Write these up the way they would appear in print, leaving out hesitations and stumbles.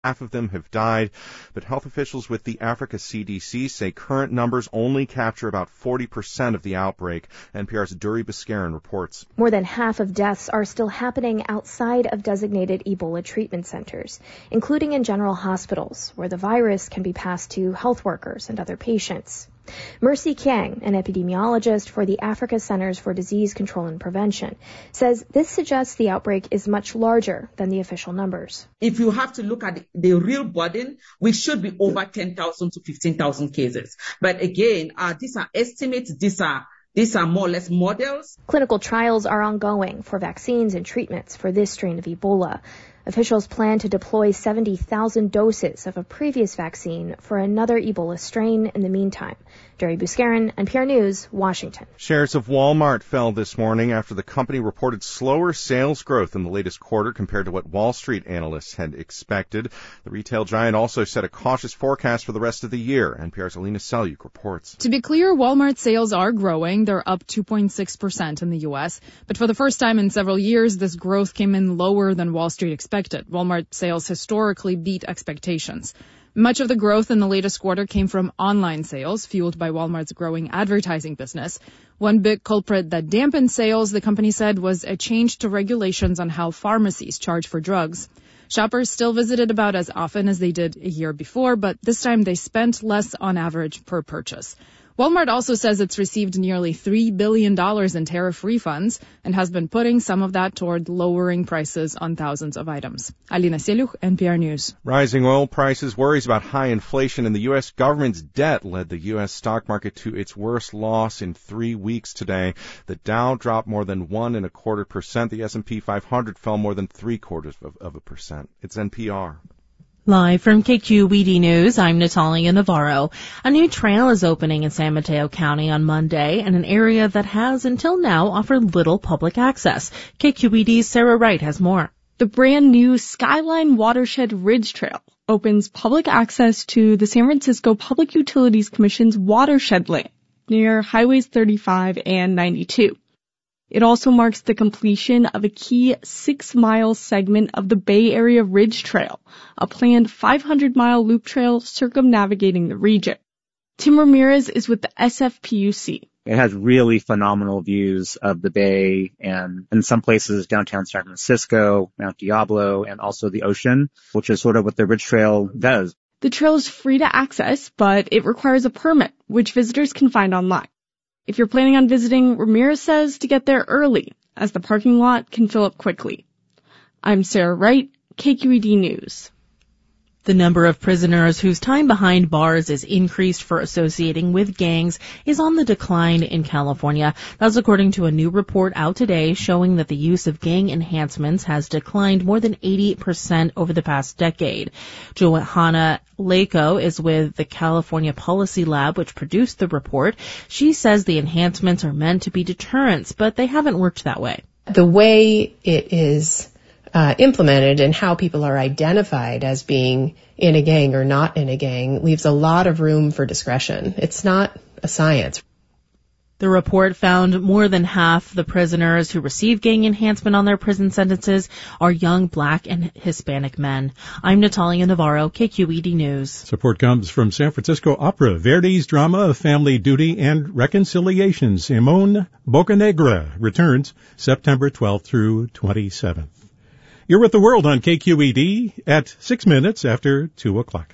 Half of them have died, but health officials with the Africa CDC say current numbers only capture about 40% of the outbreak. NPR's Duri Biscaran reports. More than half of deaths are still happening outside of designated Ebola treatment centers, including in general hospitals, where the virus can be passed to health workers and other patients. Mercy Kiang, an epidemiologist for the Africa Centers for Disease Control and Prevention, says this suggests the outbreak is much larger than the official numbers. If you have to look at the real burden, we should be over 10,000 to 15,000 cases. But again, these are estimates, these are more or less models. Clinical trials are ongoing for vaccines and treatments for this strain of Ebola. Officials plan to deploy 70,000 doses of a previous vaccine for another Ebola strain in the meantime. Duri Biscaran, NPR News, Washington. Shares of Walmart fell this morning after the company reported slower sales growth in the latest quarter compared to what Wall Street analysts had expected. The retail giant also set a cautious forecast for the rest of the year. NPR's Alina Selyuk reports. To be clear, Walmart sales are growing. They're up 2.6% in the U.S. But for the first time in several years, this growth came in lower than Wall Street expected. Walmart sales historically beat expectations. Much of the growth in the latest quarter came from online sales, fueled by Walmart's growing advertising business. One big culprit that dampened sales, the company said, was a change to regulations on how pharmacies charge for drugs. Shoppers still visited about as often as they did a year before, but this time they spent less on average per purchase. Walmart also says it's received nearly $3 billion in tariff refunds and has been putting some of that toward lowering prices on thousands of items. Alina Selyuk, NPR News. Rising oil prices, worries about high inflation, and the U.S. government's debt led the U.S. stock market to its worst loss in 3 weeks today. The Dow dropped more than 1.25%. The S&P 500 fell more than 0.75%. It's NPR. Live from KQED News, I'm Natalia Navarro. A new trail is opening in San Mateo County on Monday in an area that has until now offered little public access. KQED's Sarah Wright has more. The brand new Skyline Watershed Ridge Trail opens public access to the San Francisco Public Utilities Commission's watershed land near Highways 35 and 92. It also marks the completion of a key 6-mile segment of the Bay Area Ridge Trail, a planned 500-mile loop trail circumnavigating the region. Tim Ramirez is with the SFPUC. It has really phenomenal views of the Bay and in some places downtown San Francisco, Mount Diablo, and also the ocean, which is sort of what the Ridge Trail does. The trail is free to access, but it requires a permit, which visitors can find online. If you're planning on visiting, Ramirez says to get there early, as the parking lot can fill up quickly. I'm Sarah Wright, KQED News. The number of prisoners whose time behind bars is increased for associating with gangs is on the decline in California. That's according to a new report out today showing that the use of gang enhancements has declined more than 80% over the past decade. Johanna Lako is with the California Policy Lab, which produced the report. She says the enhancements are meant to be deterrents, but they haven't worked that way. The way it is implemented and how people are identified as being in a gang or not in a gang leaves a lot of room for discretion. It's not a science. The report found more than half the prisoners who receive gang enhancement on their prison sentences are young Black and Hispanic men. I'm Natalia Navarro, KQED News. Support comes from San Francisco Opera, Verdi's drama of family duty and reconciliation. Simone Boccanegra returns September 12th through 27th. You're with The World on KQED at 6 minutes after 2 o'clock.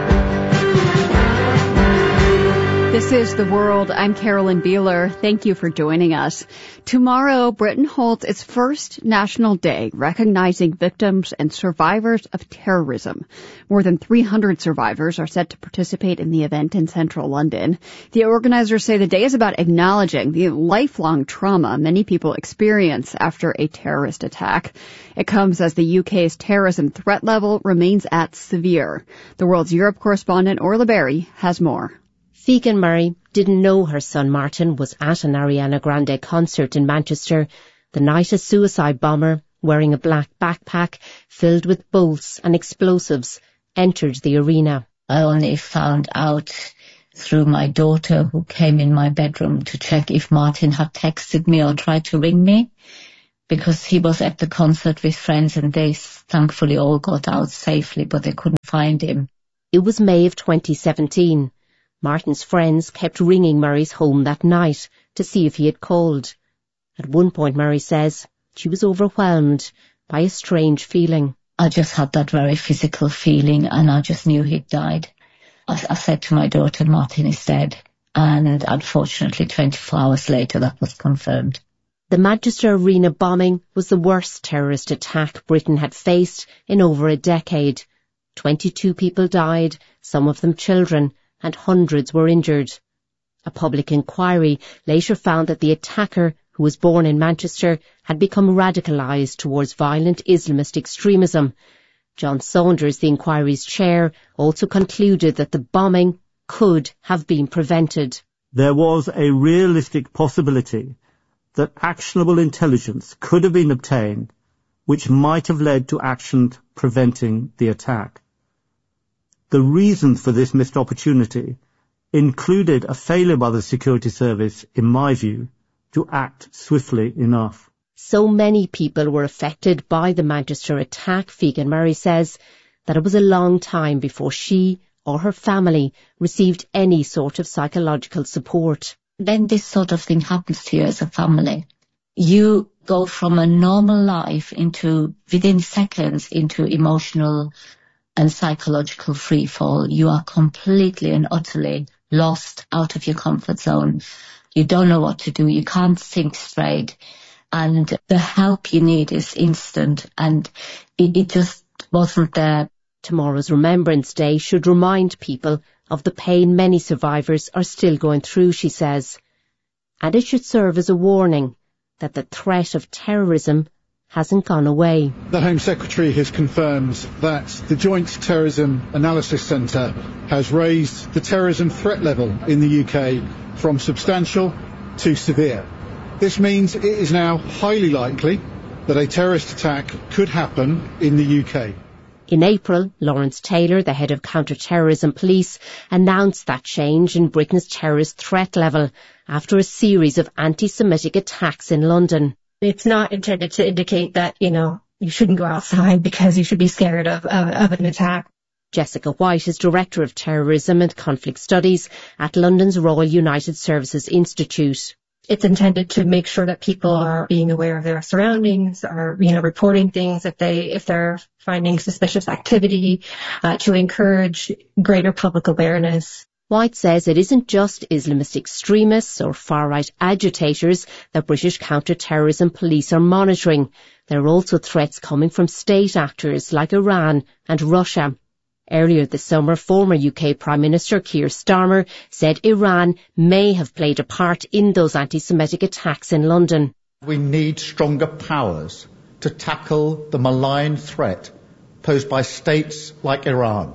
This is The World. I'm Carolyn Beeler. Thank you for joining us. Tomorrow, Britain holds its first National Day recognizing victims and survivors of terrorism. More than 300 survivors are set to participate in the event in central London. The organizers say the day is about acknowledging the lifelong trauma many people experience after a terrorist attack. It comes as the UK's terrorism threat level remains at severe. The World's Europe correspondent Orla Berry has more. Figan Murray didn't know her son Martin was at an Ariana Grande concert in Manchester the night a suicide bomber wearing a black backpack filled with bolts and explosives entered the arena. I only found out through my daughter who came in my bedroom to check if Martin had texted me or tried to ring me. because he was at the concert with friends and they thankfully all got out safely, but they couldn't find him. It was May of 2017. Martin's friends kept ringing Murray's home that night to see if he had called. At one point, Murray says, she was overwhelmed by a strange feeling. I just had that very physical feeling and I just knew he'd died. I said to my daughter, Martin is dead. And unfortunately, 24 hours later, that was confirmed. The Manchester Arena bombing was the worst terrorist attack Britain had faced in over a decade. 22 people died, some of them children, and hundreds were injured. A public inquiry later found that the attacker, who was born in Manchester, had become radicalised towards violent Islamist extremism. John Saunders, the inquiry's chair, also concluded that the bombing could have been prevented. There was a realistic possibility that actionable intelligence could have been obtained which might have led to action preventing the attack. The reasons for this missed opportunity included a failure by the security service, in my view, to act swiftly enough. So many people were affected by the Manchester attack, Figen Murray says, that it was a long time before she or her family received any sort of psychological support. When this sort of thing happens to you as a family, you go from a normal life into, within seconds, into emotional and psychological freefall. You are completely and utterly lost, out of your comfort zone. You don't know what to do. You can't think straight. And the help you need is instant. And it just wasn't there. Tomorrow's Remembrance Day should remind people of the pain many survivors are still going through, she says. And it should serve as a warning that the threat of terrorism hasn't gone away. The Home Secretary has confirmed that the Joint Terrorism Analysis Centre has raised the terrorism threat level in the UK from substantial to severe. This means it is now highly likely that a terrorist attack could happen in the UK. In April, Lawrence Taylor, the head of counter-terrorism police, announced that change in Britain's terrorist threat level after a series of anti-Semitic attacks in London. It's not intended to indicate that, you shouldn't go outside because you should be scared of an attack. Jessica White is Director of Terrorism and Conflict Studies at London's Royal United Services Institute. It's intended to make sure that people are being aware of their surroundings, are, reporting things if they're finding suspicious activity, to encourage greater public awareness. White says it isn't just Islamist extremists or far-right agitators that British counter-terrorism police are monitoring. There are also threats coming from state actors like Iran and Russia. Earlier this summer, former UK Prime Minister Keir Starmer said Iran may have played a part in those anti-Semitic attacks in London. We need stronger powers to tackle the malign threat posed by states like Iran,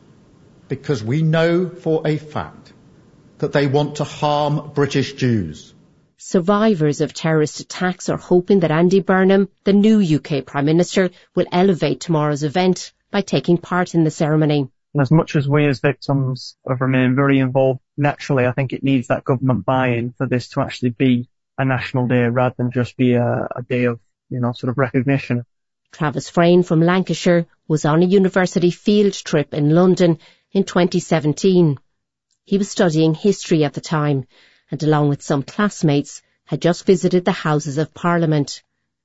because we know for a fact that they want to harm British Jews. Survivors of terrorist attacks are hoping that Andy Burnham, the new UK Prime Minister, will elevate tomorrow's event by taking part in the ceremony. As much as we as victims have remained very involved, naturally I think it needs that government buy-in for this to actually be a national day rather than just be a day of, sort of recognition. Travis Frayne from Lancashire was on a university field trip in London in 2017. He was studying history at the time and along with some classmates had just visited the Houses of Parliament.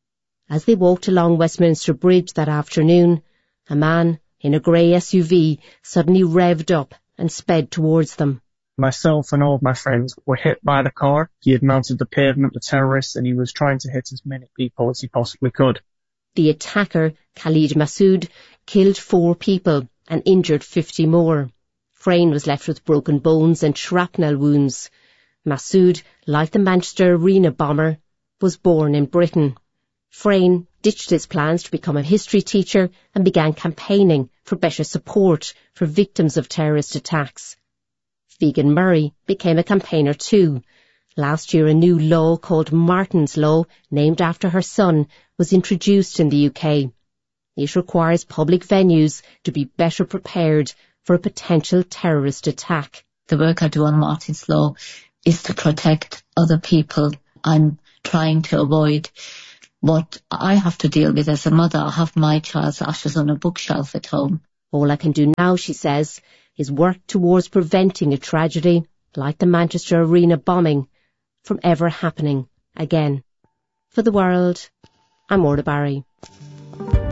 As they walked along Westminster Bridge that afternoon, a man in a grey SUV suddenly revved up and sped towards them. Myself and all of my friends were hit by the car. He had mounted the pavement, the terrorist, and he was trying to hit as many people as he possibly could. The attacker, Khalid Massoud, killed 4 people and injured 50 more. Frayne was left with broken bones and shrapnel wounds. Massoud, like the Manchester Arena bomber, was born in Britain. Frayne ditched his plans to become a history teacher and began campaigning for better support for victims of terrorist attacks. Figen Murray became a campaigner too. Last year a new law called Martin's Law, named after her son, was introduced in the UK. It requires public venues to be better prepared for a potential terrorist attack. The work I do on Martin's Law is to protect other people. I'm trying to avoid what I have to deal with as a mother. I have my child's ashes on a bookshelf at home. All I can do now, she says, is work towards preventing a tragedy like the Manchester Arena bombing from ever happening again. For The World, I'm Orla Barry.